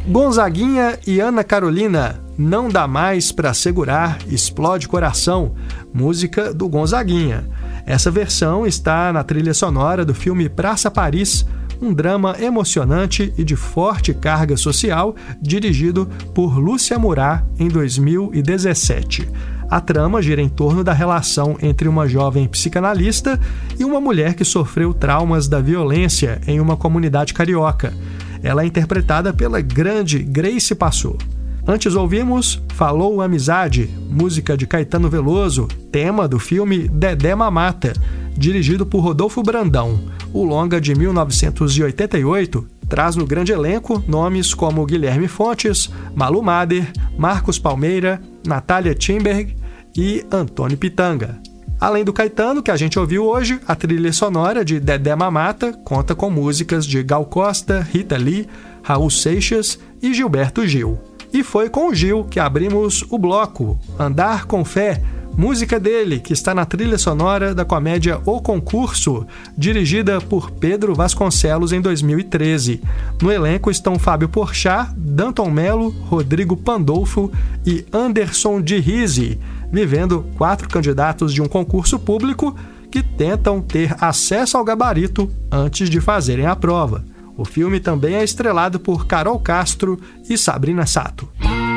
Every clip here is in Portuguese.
Gonzaguinha e Ana Carolina, Não Dá Mais Pra Segurar, Explode Coração, música do Gonzaguinha. Essa versão está na trilha sonora do filme Praça Paris, um drama emocionante e de forte carga social, dirigido por Lúcia Murat em 2017. A trama gira em torno da relação entre uma jovem psicanalista e uma mulher que sofreu traumas da violência em uma comunidade carioca. Ela é interpretada pela grande Grace Passou. Antes ouvimos Falou Amizade, música de Caetano Veloso, tema do filme Dedé Mamata, dirigido por Rodolfo Brandão. O longa de 1988 traz no grande elenco nomes como Guilherme Fontes, Malu Mader, Marcos Palmeira, Natália Timberg e Antônio Pitanga. Além do Caetano, que a gente ouviu hoje, a trilha sonora de Dedé Mamata conta com músicas de Gal Costa, Rita Lee, Raul Seixas e Gilberto Gil. E foi com o Gil que abrimos o bloco Andar com Fé, música dele, que está na trilha sonora da comédia O Concurso, dirigida por Pedro Vasconcelos em 2013. No elenco estão Fábio Porchat, Danton Mello, Rodrigo Pandolfo e Anderson de Rise, vivendo 4 candidatos de um concurso público que tentam ter acesso ao gabarito antes de fazerem a prova. O filme também é estrelado por Carol Castro e Sabrina Sato.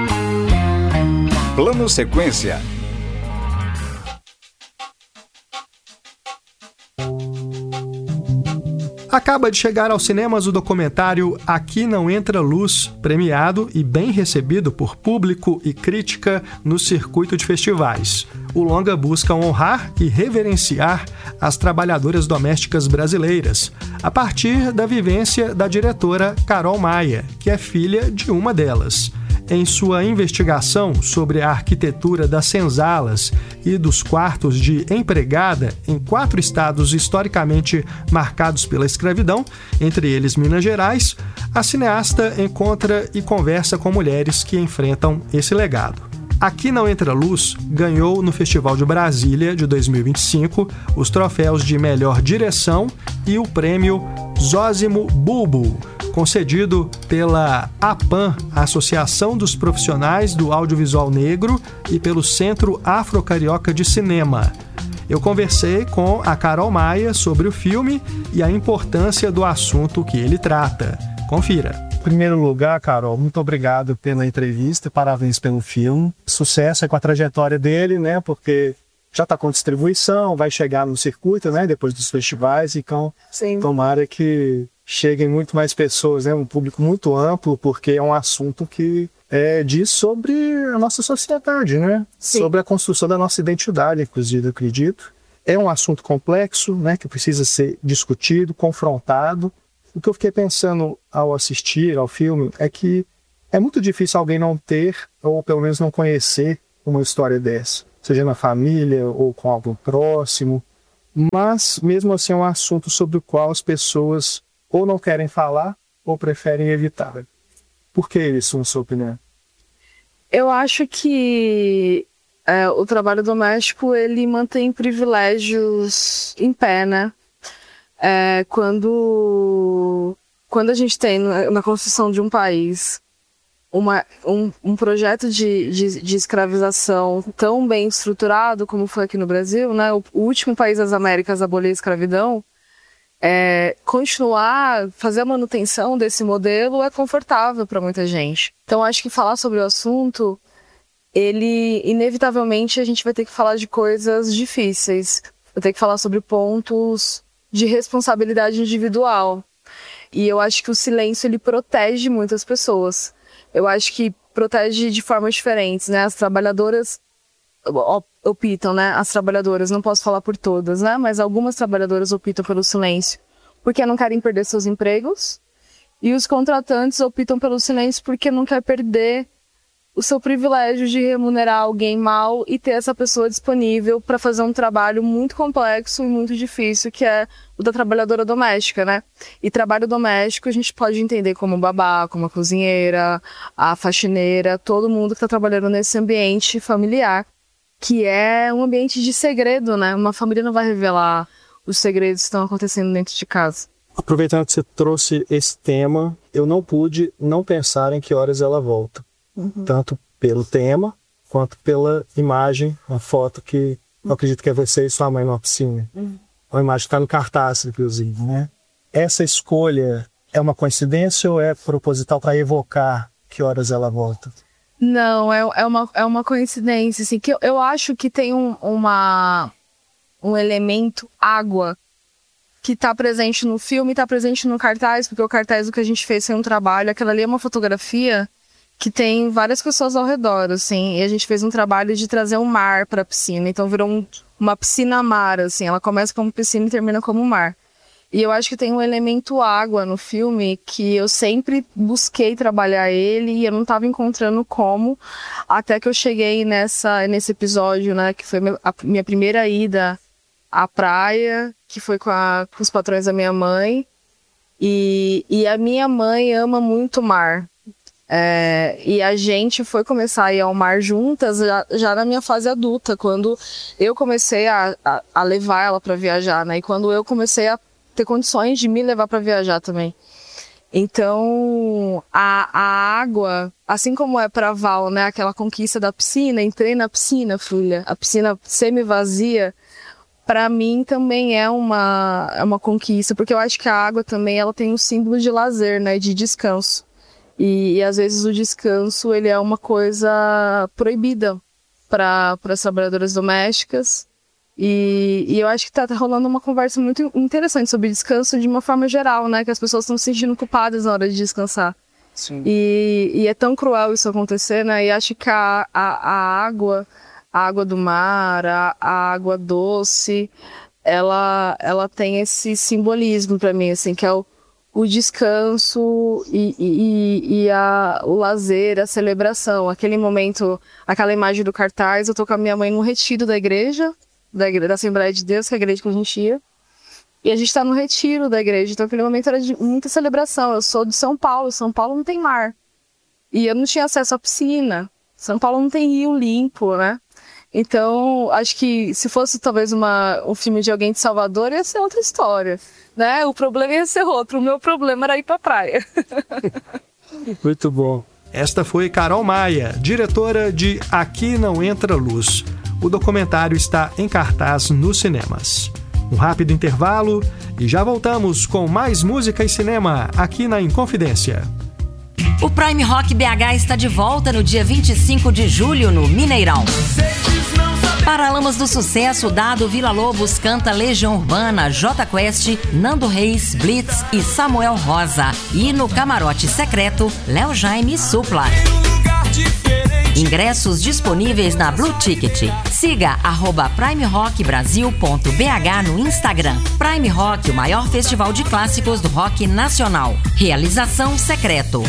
Plano Sequência. Acaba de chegar aos cinemas o documentário Aqui Não Entra Luz, premiado e bem recebido por público e crítica no circuito de festivais. O longa busca honrar e reverenciar as trabalhadoras domésticas brasileiras, a partir da vivência da diretora Carol Maia, que é filha de uma delas. Em sua investigação sobre a arquitetura das senzalas e dos quartos de empregada em 4 estados historicamente marcados pela escravidão, entre eles Minas Gerais, a cineasta encontra e conversa com mulheres que enfrentam esse legado. Aqui Não Entra Luz ganhou no Festival de Brasília de 2025 os troféus de melhor direção e o prêmio Zósimo Bulbo, concedido pela APAN, Associação dos Profissionais do Audiovisual Negro, e pelo Centro Afro-Carioca de Cinema. Eu conversei com a Carol Maia sobre o filme e a importância do assunto que ele trata. Confira. Em primeiro lugar, Carol, muito obrigado pela entrevista, parabéns pelo filme. Sucesso é com a trajetória dele, né? Porque já está com distribuição, vai chegar no circuito, né? Depois dos festivais, então sim, tomara que cheguem muito mais pessoas, né? Um público muito amplo, porque é um assunto que diz sobre a nossa sociedade, né? Sim. Sobre a construção da nossa identidade, inclusive, eu acredito. É um assunto complexo, né? Que precisa ser discutido, confrontado. O que eu fiquei pensando ao assistir ao filme é que é muito difícil alguém não ter, ou pelo menos não conhecer, uma história dessa, seja na família ou com algum próximo, mas mesmo assim é um assunto sobre o qual as pessoas ou não querem falar ou preferem evitar. Por que isso, na sua opinião? Eu acho que o trabalho doméstico ele mantém privilégios em pé, né? Quando a gente tem na construção de um país um projeto de escravização tão bem estruturado como foi aqui no Brasil, né? O último país das Américas a abolir a escravidão, fazer a manutenção desse modelo é confortável para muita gente. Então acho que falar sobre o assunto, inevitavelmente a gente vai ter que falar de coisas difíceis, vai ter que falar sobre pontos de responsabilidade individual. E eu acho que o silêncio, ele protege muitas pessoas. Eu acho que protege de formas diferentes, né? As trabalhadoras optam, né? As trabalhadoras, não posso falar por todas, né? Mas algumas trabalhadoras optam pelo silêncio porque não querem perder seus empregos. E os contratantes optam pelo silêncio porque não quer perder o seu privilégio de remunerar alguém mal e ter essa pessoa disponível para fazer um trabalho muito complexo e muito difícil, que é o da trabalhadora doméstica, né? E trabalho doméstico a gente pode entender como babá, como a cozinheira, a faxineira, todo mundo que está trabalhando nesse ambiente familiar, que é um ambiente de segredo, né? Uma família não vai revelar os segredos que estão acontecendo dentro de casa. Aproveitando que você trouxe esse tema, eu não pude não pensar em Que Horas Ela Volta. Tanto pelo tema, quanto pela imagem, uma foto que eu acredito que é você e sua mãe numa piscina. Uma imagem que está no cartaz, inclusive, né? Essa escolha é uma coincidência ou é proposital para evocar Que Horas Ela Volta? Não, é uma coincidência, assim, que eu acho que tem um elemento água que está presente no filme, está presente no cartaz, porque o cartaz do que a gente fez foi um trabalho, aquela ali é uma fotografia que tem várias pessoas ao redor, assim, e a gente fez um trabalho de trazer um mar para a piscina, então virou uma piscina-mar, assim, ela começa como piscina e termina como mar. E eu acho que tem um elemento água no filme que eu sempre busquei trabalhar ele e eu não estava encontrando como, até que eu cheguei nesse episódio, né, que foi a minha primeira ida à praia, que foi com os patrões da minha mãe, e a minha mãe ama muito o mar. E a gente foi começar a ir ao mar juntas já na minha fase adulta, quando eu comecei a levar ela para viajar, né, e quando eu comecei a ter condições de me levar para viajar também. Então, a água, assim como é para Val, né, aquela conquista da piscina, entrei na piscina, filha, a piscina semi-vazia, para mim também é uma conquista, porque eu acho que a água também ela tem um símbolo de lazer, né, de descanso. E às vezes o descanso ele é uma coisa proibida para as trabalhadoras domésticas. E eu acho que tá rolando uma conversa muito interessante sobre descanso de uma forma geral, né? Que as pessoas estão se sentindo culpadas na hora de descansar. Sim. E é tão cruel isso acontecer, né? E acho que a água do mar, a água doce, ela tem esse simbolismo para mim, assim, que é o descanso e o lazer, a celebração. Aquele momento, aquela imagem do cartaz, eu tô com a minha mãe no retiro da igreja, da Assembleia de Deus, que é a igreja que a gente ia. E a gente está no retiro da igreja, então aquele momento era de muita celebração. Eu sou de São Paulo não tem mar. E eu não tinha acesso à piscina. São Paulo não tem rio limpo, né? Então, acho que se fosse talvez um filme de alguém de Salvador, ia ser outra história, né? O problema ia ser outro, o meu problema era ir pra praia. Muito bom. Esta foi Carol Maia, diretora de Aqui Não Entra Luz. O documentário está em cartaz nos cinemas. Um rápido intervalo e já voltamos com mais música e cinema aqui na Inconfidência. O Prime Rock BH está de volta no dia 25 de julho no Mineirão. Paralamas do Sucesso, Dado Villa-Lobos canta Legião Urbana, J Quest, Nando Reis, Blitz e Samuel Rosa. E no Camarote Secreto, Léo Jaime e Supla. Ingressos disponíveis na Blue Ticket. Siga @primerockbrasil.bh no Instagram. Prime Rock, o maior festival de clássicos do rock nacional. Realização Secreto.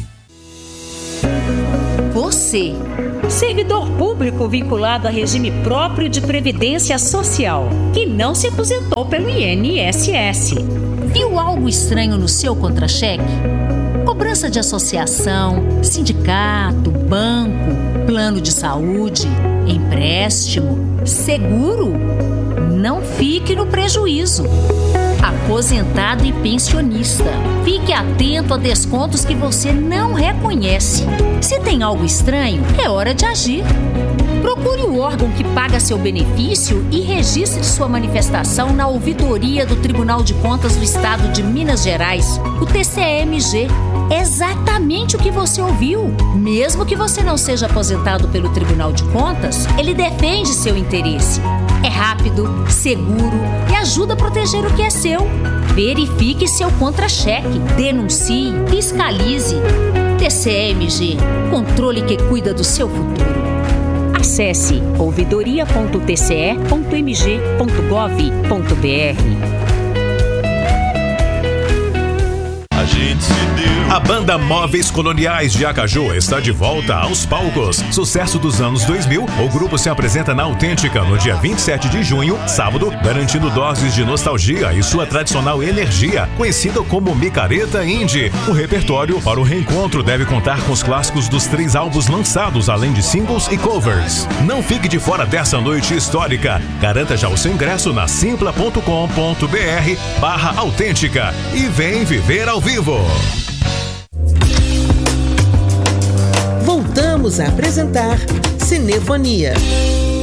Você, servidor público vinculado a regime próprio de previdência social, que não se aposentou pelo INSS. Viu algo estranho no seu contra-cheque? Cobrança de associação, sindicato, banco, plano de saúde, empréstimo, seguro? Não fique no prejuízo. Aposentado e pensionista. Fique atento a descontos que você não reconhece. Se tem algo estranho, é hora de agir. Procure o órgão que paga seu benefício e registre sua manifestação na ouvidoria do Tribunal de Contas do Estado de Minas Gerais, o TCE-MG. Exatamente o que você ouviu. Mesmo que você não seja aposentado pelo Tribunal de Contas, ele defende seu interesse. É rápido, seguro e ajuda a proteger o que é seu. Verifique seu contra-cheque, denuncie, fiscalize. TCE-MG, controle que cuida do seu futuro. Acesse ouvidoria.tce.mg.gov.br. A gente se deu. A banda Móveis Coloniais de Acaju está de volta aos palcos. Sucesso dos anos 2000, o grupo se apresenta na Autêntica no dia 27 de junho, sábado, garantindo doses de nostalgia e sua tradicional energia, conhecida como micareta indie. O repertório para o reencontro deve contar com os clássicos dos 3 álbuns lançados, além de singles e covers. Não fique de fora dessa noite histórica. Garanta já o seu ingresso na simpla.com.br/autêntica e vem viver ao vivo. Voltamos a apresentar Cinefonia.